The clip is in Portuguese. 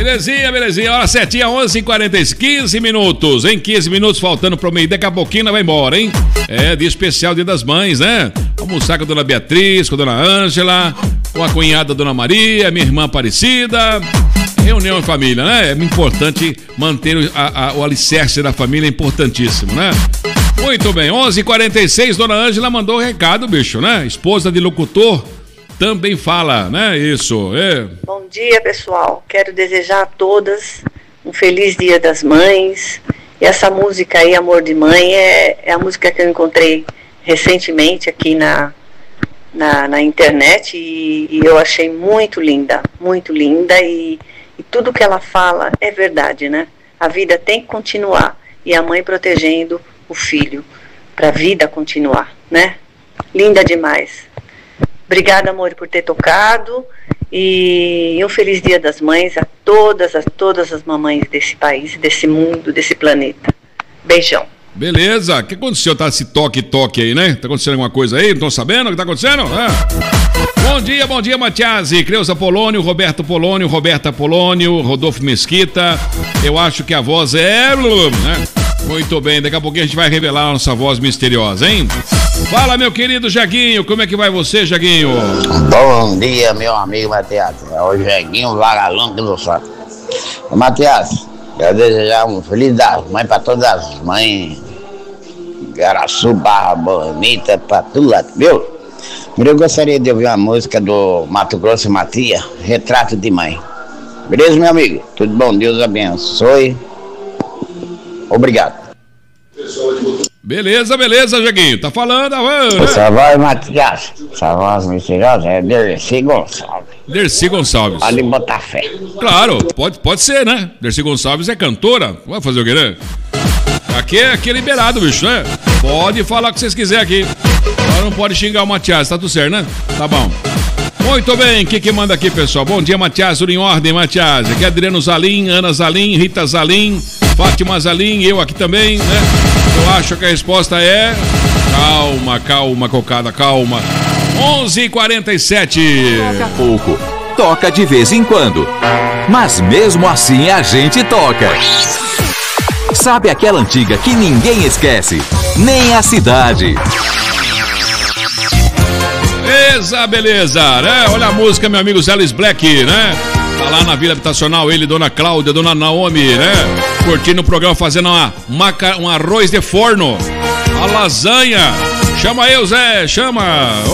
Belezinha, belezinha. Hora certinha, 11h40, 15 minutos. Em 15 minutos, faltando pro meio. Daqui a pouquinho ela vai embora, hein? É, dia especial, dia das mães, né? Vamos almoçar com a dona Beatriz, com a dona Ângela, com a cunhada dona Maria, minha irmã Aparecida. Reunião em família, né? É importante manter o alicerce da família, é importantíssimo, né? Muito bem, 11h46, dona Ângela mandou o recado, bicho, né? Esposa de locutor também fala, né? Isso, é. Bom dia, pessoal. Quero desejar a todas um feliz Dia das Mães. E essa música aí, Amor de Mãe, é a música que eu encontrei recentemente aqui na internet e eu achei muito linda e tudo que ela fala é verdade, né? A vida tem que continuar e a mãe protegendo o filho para a vida continuar, né? Linda demais. Obrigada, amor, por ter tocado e um feliz Dia das Mães a todas as mamães desse país, desse mundo, desse planeta. Beijão. Beleza, o que aconteceu? Tá esse toque aí, né? Tá acontecendo alguma coisa aí? Não estão sabendo o que tá acontecendo? Bom dia, Matiasi, Creuza Polônio, Roberto Polônio, Roberta Polônio, Rodolfo Mesquita. Eu acho que a voz é... né? Muito bem, daqui a pouquinho a gente vai revelar a nossa voz misteriosa, hein? Fala, meu querido Jaguinho, como é que vai você, Jaguinho? Bom dia, meu amigo Matias. É o Jaguinho Vagalão que nos fala. Matias, quero desejar um feliz das mães para todas as mães. Garaçu, Barra Bonita, para tudo lá, viu? Eu gostaria de ouvir uma música do Mato Grosso e Matias, Retrato de Mãe. Beleza, meu amigo? Tudo bom? Deus abençoe. Obrigado. Beleza, Jaguinho. Tá falando, essa voz, Matias, essa voz misteriosa é Dercy Gonçalves. Dercy Gonçalves. Pode botar fé. Claro, pode ser, né? Dercy Gonçalves é cantora. Vai fazer o quê, né? Aqui é liberado, bicho, né? Pode falar o que vocês quiserem aqui. Agora não pode xingar o Matias, tá tudo certo, né? Tá bom. Muito bem, o que manda aqui, pessoal? Bom dia, Matias, tudo em ordem, Matias. Aqui é Adriano Zalim, Ana Zalim, Rita Zalim, Fátima Zalim, eu aqui também, né? Eu acho que a resposta é... Calma, cocada, calma. 11h47. Toca pouco, toca de vez em quando. Mas mesmo assim a gente toca. Sabe aquela antiga que ninguém esquece? Nem a cidade. Beleza, né? Olha a música, meu amigo Zelis Black, né? Tá lá na Vila Habitacional, ele, Dona Cláudia, Dona Naomi, né? Curtindo o programa, fazendo um arroz de forno, a lasanha. Chama eu, Zé, chama.